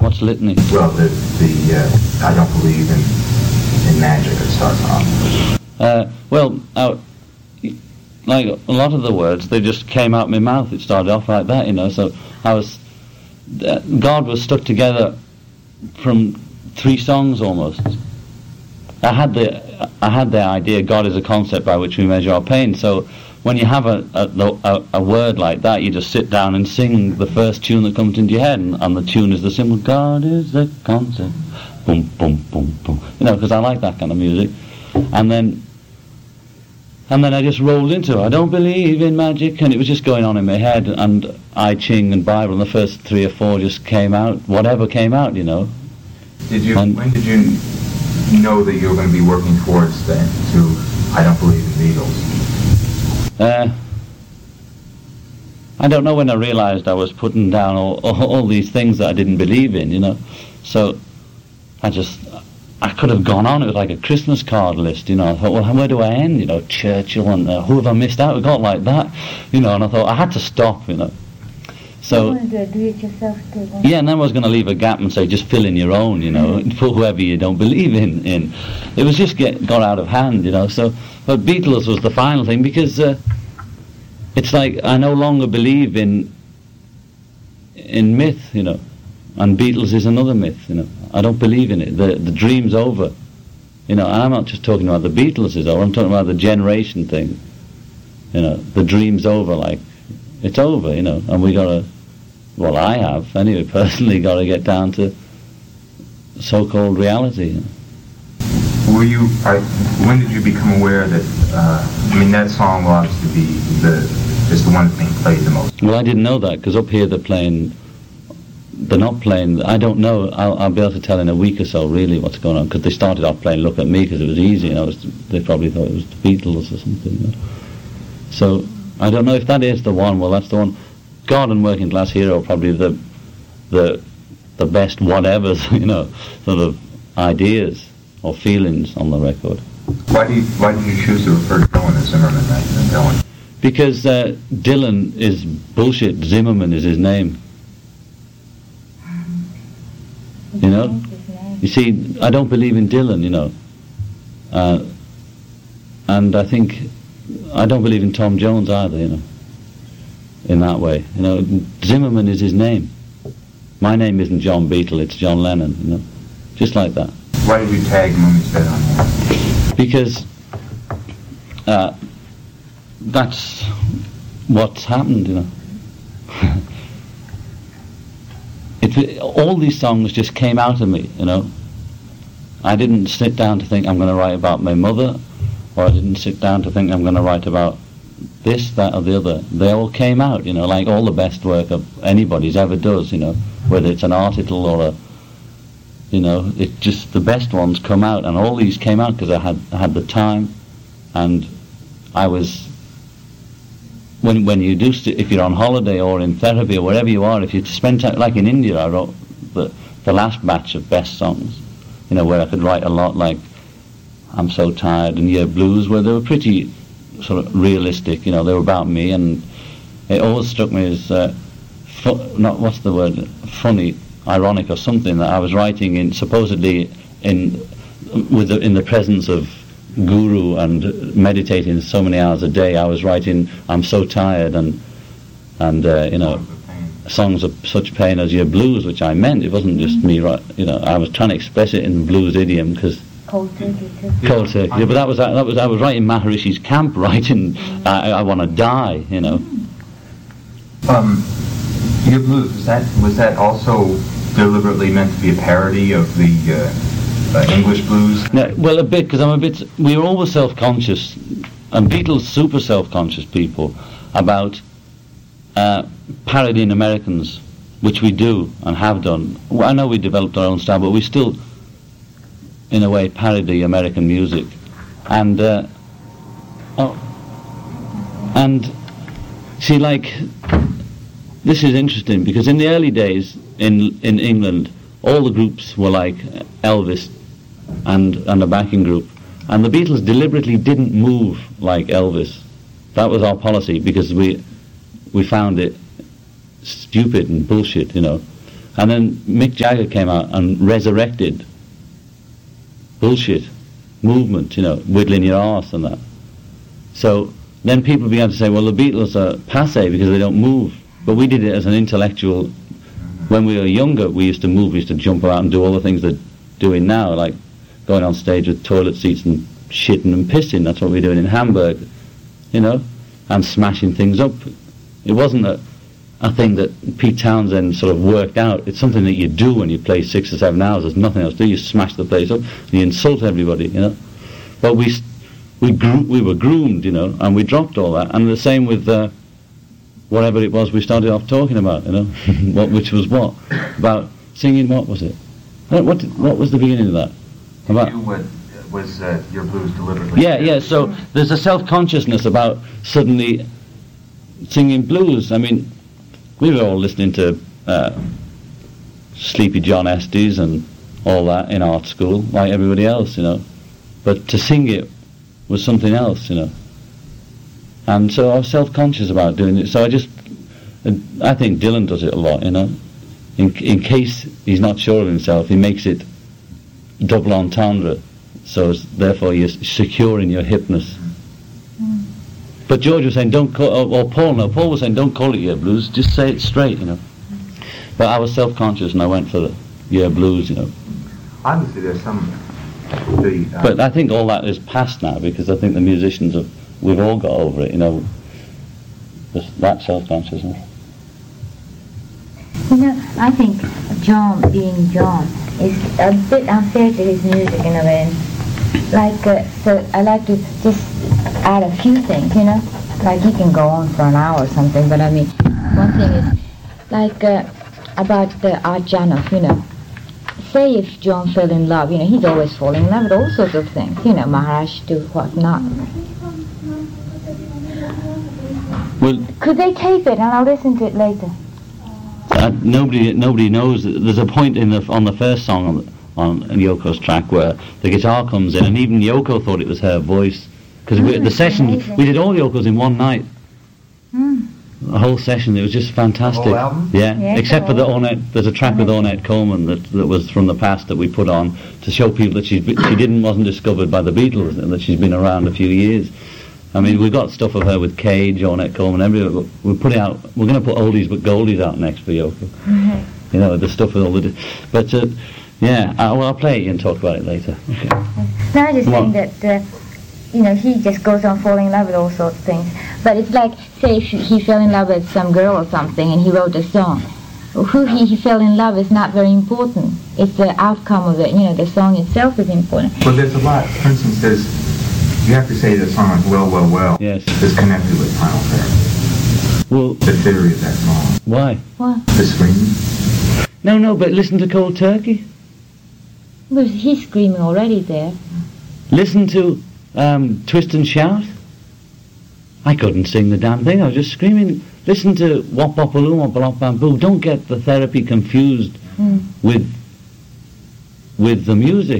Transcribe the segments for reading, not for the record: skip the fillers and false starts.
What's litany? Well, the I don't believe in magic, it starts off. Like a lot of the words, they just came out my mouth. It started off like that, so God was stuck together from 3 songs almost. I had the idea God is a concept by which we measure our pain. So when you have a word like that, you just sit down and sing the first tune that comes into your head, and the tune is the simple God is a concept, boom, boom, boom, boom. Because I like that kind of music, and then I just rolled into it. I don't believe in magic, and it was just going on in my head, and I Ching and Bible, and the first 3 or 4 just came out, whatever came out, When did you know that you were going to be working towards that, to I don't believe in Beatles? I don't know when I realised I was putting down all these things that I didn't believe in, So I could have gone on. It was like a Christmas card list, I thought, well, where do I end? Churchill and who have I missed out? I got like that, and I thought I had to stop, So you do it yourself too. Yeah, and then I was going to leave a gap and say just fill in your own, for whoever you don't believe in. It was just got out of hand, So, but Beatles was the final thing because it's like I no longer believe in myth, and Beatles is another myth, I don't believe in it. The dream's over, and I'm not just talking about the Beatles is over. I'm talking about the generation thing. The dream's over, like it's over, and we gotta. Well, I have anyway. Personally, got to get down to so-called reality. When did you become aware that? That song will obviously be just the one being played the most. Well, I didn't know that because up here they're not playing. I don't know. I'll be able to tell in a week or so really what's going on because they started off playing "Look at Me" because it was easy. They probably thought it was the Beatles or something. So I don't know if that is the one. Well, that's the one. God and Working Class Hero are probably the best whatevers, sort of ideas or feelings on the record. Why did you choose to refer to Dylan as Zimmerman rather than Dylan? Because Dylan is bullshit. Zimmerman is his name. You see, I don't believe in Dylan, and I think I don't believe in Tom Jones either, in that way. Zimmerman is his name. My name isn't John Beatle, it's John Lennon, just like that. Why did you tag Mummy's Bed on there? Because that's what's happened, all these songs just came out of me, I didn't sit down to think I'm going to write about my mother, or I didn't sit down to think I'm going to write about this, that, or the other. They all came out, like all the best work of anybody's ever does, whether it's an article or it's just the best ones come out, and all these came out because I had the time, and I was. When you do, if you're on holiday or in therapy or wherever you are, if you spend time, like in India, I wrote the last batch of best songs, where I could write a lot, like I'm So Tired and Yeah Blues, where they were pretty sort of realistic, they were about me, and it always struck me as funny, ironic or something, that I was writing supposedly in the presence of Guru and meditating so many hours a day. I was writing I'm So Tired and songs of such pain as Your Blues, which I meant. It wasn't just me, I was trying to express it in blues idiom because Cold Turkey too. Cold Turkey, yeah, but that was I was writing Maharishi's Camp, writing I want to die, Your Blues, was that also deliberately meant to be a parody of the English blues? No, well, a bit, because we were always self-conscious, and Beatles super self-conscious people, about parodying Americans, which we do and have done. Well, I know we developed our own style, but we still, in a way, parody American music. And see, like, this is interesting, because in the early days in England, all the groups were like Elvis and a backing group, and the Beatles deliberately didn't move like Elvis. That was our policy, because we found it stupid and bullshit, And then Mick Jagger came out and resurrected bullshit movement, whittling your arse and that. So then people began to say, well, the Beatles are passé because they don't move. But we did it as an intellectual. When we were younger, we used to move, we used to jump around and do all the things they're doing now, like going on stage with toilet seats and shitting and pissing. That's what we're doing in Hamburg, and smashing things up. It wasn't a thing that Pete Townsend sort of worked out. It's something that you do when you play 6 or 7 hours. There's nothing else to do. You smash the place up and you insult everybody, But we were groomed, and we dropped all that. And the same with whatever it was we started off talking about, which was what? About singing, what was it? What was the beginning of that? About was your blues deliberately? Yeah, so there's a self-consciousness about suddenly singing blues. I mean, we were all listening to Sleepy John Estes and all that in art school, like everybody else, But to sing it was something else, And so I was self-conscious about doing it. So I think Dylan does it a lot, In case he's not sure of himself, he makes it double entendre. So therefore you're secure in your hipness. But George was saying, don't call, or Paul was saying, don't call it Year Blues, just say it straight, But I was self-conscious and I went for the Year Blues, Obviously there's some... But I think all that is past now, because I think the musicians we've all got over it, that self-consciousness. I think John, being John, is a bit unfair to his music in a way. So I like to just add a few things, Like he can go on for an hour or something, but I mean, one thing is, like about Art Janov, Say if John fell in love, he's always falling in love with all sorts of things, Maharaj to whatnot. Well, could they tape it and I'll listen to it later? Nobody knows. There's a point on the first song on Yoko's track where the guitar comes in, and even Yoko thought it was her voice, because the session we did all Yokos in one night. The whole session, it was just fantastic. The whole album? Yeah, except for the Ornette. There's a track with Ornette Coleman that was from the past that we put on to show people that she wasn't discovered by the Beatles, and that she's been around a few years. I mean, we've got stuff of her with Cage, Ornette Coleman, everything. We'll put it out. We're going to put Oldies but Goldies out next for Yoko. The stuff with all the. But I'll play it and talk about it later. Okay. No, I just think that. He just goes on falling in love with all sorts of things. But it's like, say, if he fell in love with some girl or something and he wrote a song. Who he fell in love is not very important. It's the outcome of it. The song itself is important. But there's a lot. For instance, you have to say that a song like Well, Well, Well yes. is connected with Final Fair. Well, the theory of that song. Why? What? The screaming. No, but listen to Cold Turkey. Well, he's screaming already there. Listen to Twist and Shout. I couldn't sing the damn thing. I was just screaming. Listen to Wop Bopaloo, Wop Bop Bamboo. Don't get the therapy confused with the music.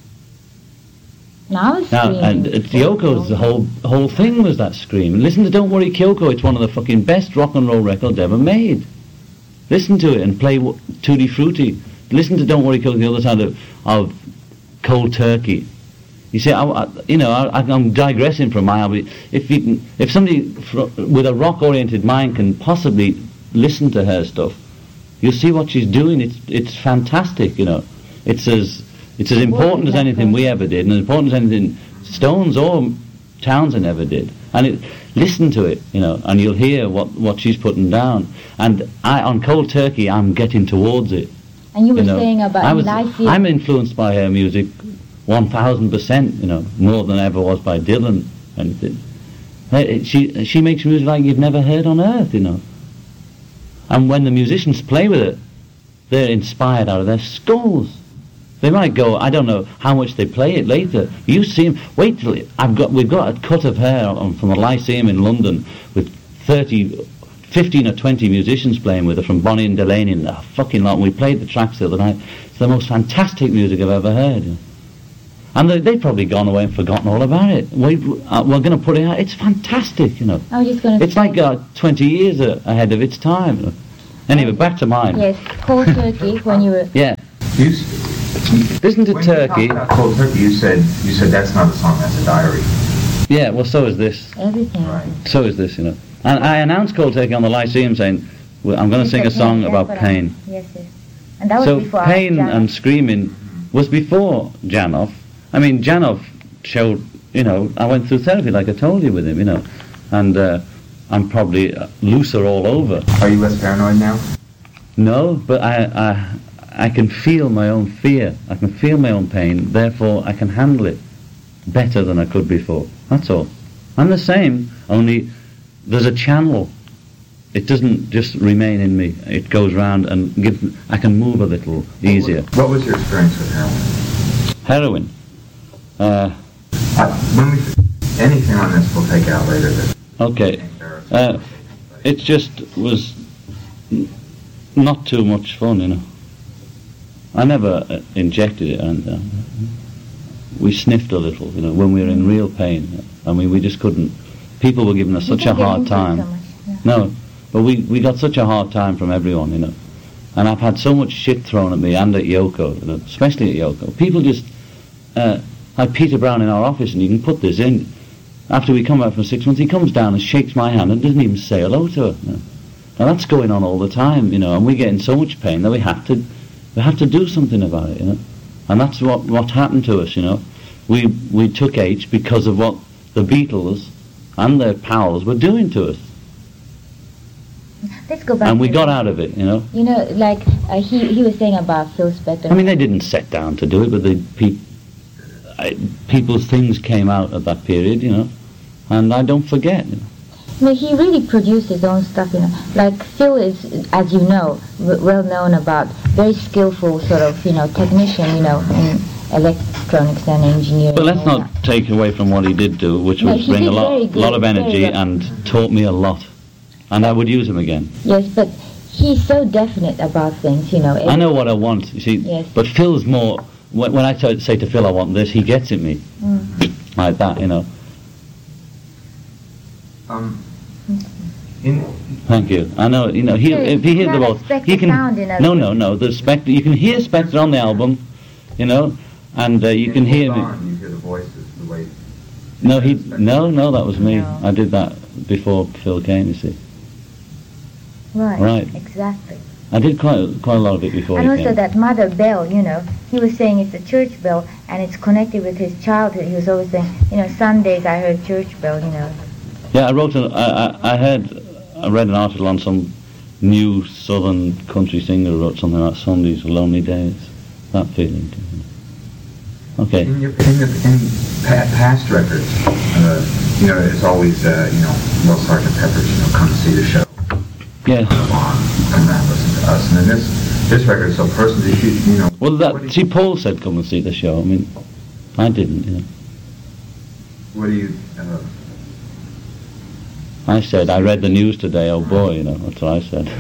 Now and Yoko's the whole thing was that scream. And listen to Don't Worry Kyoko. It's one of the fucking best rock and roll records ever made. Listen to it and play Tutti Frutti. Listen to Don't Worry Kyoko, the other side of Cold Turkey. You see, I'm digressing from my album. If somebody with a rock-oriented mind can possibly listen to her stuff, you'll see what she's doing. It's fantastic, It's as important as anything we ever did, and as important as anything Stones or Townsend ever did. And listen to it, and you'll hear what she's putting down. And on Cold Turkey, I'm getting towards it. And you were saying about life. I'm influenced by her music 1,000%, more than I ever was by Dylan. Anything. She makes music like you've never heard on earth, And when the musicians play with it, they're inspired out of their skulls. They might go, I don't know how much they play it later. You see them, wait till we've got a cut of her from the Lyceum in London with 15 or 20 musicians playing with her, from Bonnie and Delaney and a fucking lot. We played the tracks the other night. It's the most fantastic music I've ever heard. And they've probably gone away and forgotten all about it. We're going to put it out. It's fantastic, I was just going to It's like 20 years ahead of its time. Anyway, back to mine. Yes, Cold Turkey, when you were... Yeah. You s- Listen to when you talked Turkey. about Cold Turkey, you said that's not a song, that's a diary. Yeah, well, so is this. Everything. Right. So is this, you know. And I announced Cold Turkey on the Lyceum saying, well, I'm going to You sing a said song pain, about that's what I- pain. Yes, yes. And that was So before pain Janov. and screaming was before Janov. I mean, Janov showed, you know, I went through therapy like I told you with him, you know, and I'm probably looser all over. Are you less paranoid now? No, but I can feel my own fear. I can feel my own pain. Therefore, I can handle it better than I could before. That's all. I'm the same, only there's a channel. It doesn't just remain in me. It goes round and I can move a little easier. What was your experience with heroin? Heroin. When we anything on this we'll take out later. Okay. It just was not too much fun, you know. I never injected it, and we sniffed a little, you know, when we were in real pain. I mean, we just couldn't. People were giving us You such a didn't get hard into it time. so much, yeah. No, but we got such a hard time from everyone, you know. And I've had so much shit thrown at me and at Yoko, you know, especially at Yoko. People just, like Peter Brown in our office, and you can put this in. After we come back from 6 months, he comes down and shakes my hand and doesn't even say hello to her. You know. Now that's going on all the time, you know, and we get in so much pain that we have to do something about it, you know. And that's what happened to us, you know. We took H because of what the Beatles and their pals were doing to us. Let's go back And we to got that. out of it, you know. You know, like he was saying about Phil Spector. I mean, they didn't sit down to do it, but people's things came out at that period, you know. And I don't forget, you know. I mean, he really produced his own stuff, you know. Like Phil is, as you know, well known about very skillful sort of, you know, technician, you know, in electronics and engineering. But let's and not take away from what he did do, which No, was he bring a did very good, lot of energy very good. and taught me a lot. And I would use him again. Yes, but he's so definite about things, you know. I know what I want, you see. Yes. But Phil's more, when I say to Phil I want this, he gets at me. Like that, you know. Thank you. I know, you know, if he hears the Not voice, expect he the can... sound in No, the Spectre, you can hear Spectre on the album, you know, and you can hear me. You hear the voices, the way. No, that was me. No. I did that before Phil came, you see. Right. Right. Exactly. I did quite a lot of it before And he also came. that mother bell, you know, he was saying it's a church bell and it's connected with his childhood. He was always saying, you know, Sundays I heard church bell, you know. Yeah, I wrote I read an article on some new southern country singer who wrote something about Sundays, lonely days. That feeling. Okay. In past records, you know, it's always, you know, Well Sergeant Pepper's, you know, come see the show. Yeah. Come around, listen to us. And then this record is so personal, you know. Well, what do see, Paul said come and see the show. I mean, I didn't, you know. What do you, I said, I read the news today, oh boy, you know, that's what I said.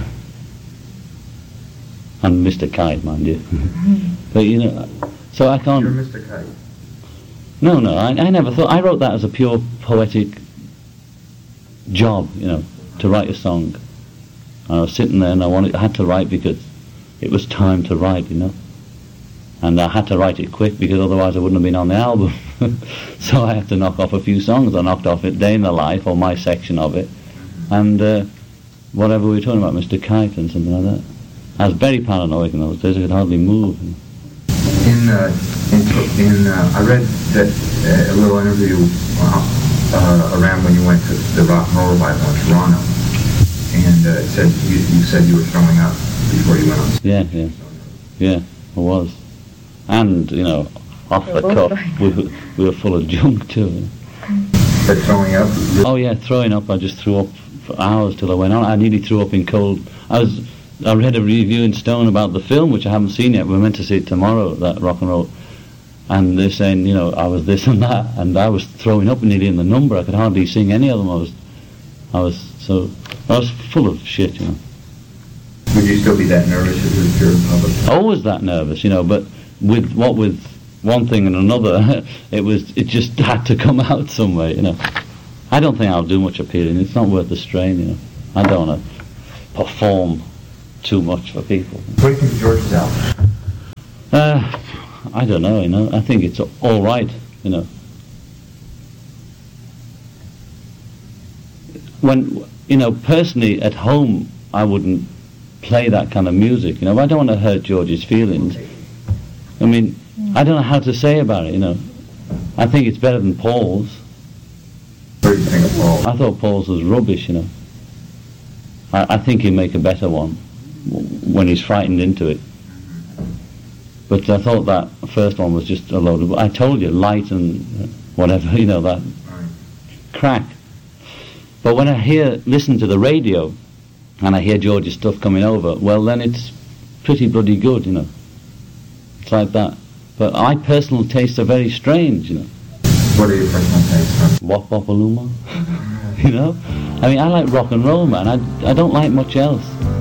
And Mr. Kite, mind you. But, you know, so I can't... you're Mr. Kite. No, I never thought... I wrote that as a pure poetic job, you know, to write a song. And I was sitting there and I had to write because it was time to write, you know. And I had to write it quick because otherwise I wouldn't have been on the album. So I had to knock off a few songs. I knocked off it, Day in the Life, or my section of it, and whatever we were talking about, Mr. Kite and something like that. I was very paranoid in those days. I could hardly move. I read that a little interview around when you went to the Rock and Roll Revival in Toronto, and it said you said you were throwing up before you went on stage. Yeah, I was. And, you know, off the cuff, we were full of junk too. But throwing up? Oh yeah, throwing up. I just threw up for hours till I went on. I nearly threw up in cold. I read a review in Stone about the film, which I haven't seen yet. We're meant to see it tomorrow, that Rock and Roll. And they're saying, you know, I was this and that, and I was throwing up nearly in the number. I could hardly sing any of them. I was full of shit, you know. Would you still be that nervous if you're in public? Always that nervous, you know, but with one thing and another, it just had to come out somewhere, you know. I don't think I'll do much appearing. It's not worth the strain, you know. I don't want to perform too much for people. What do you think of George's album? I don't know, you know. I think it's all right, you know. When, you know, personally at home, I wouldn't play that kind of music, you know. I don't want to hurt George's feelings. I mean, I don't know how to say about it, you know. I think it's better than Paul's. What do you think of Paul? I thought Paul's was rubbish, you know. I think he'd make a better one when he's frightened into it. But I thought that first one was just a load of... I told you, light and whatever, you know, that crack. But when I listen to the radio, and I hear George's stuff coming over, well, then it's pretty bloody good, you know. It's like that. But my personal tastes are very strange, you know. What are your personal tastes? Wop Wopaluma, you know? I mean, I like rock and roll, man. I don't like much else.